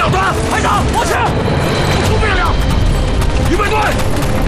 小团，排长，我去！出命令！预备队，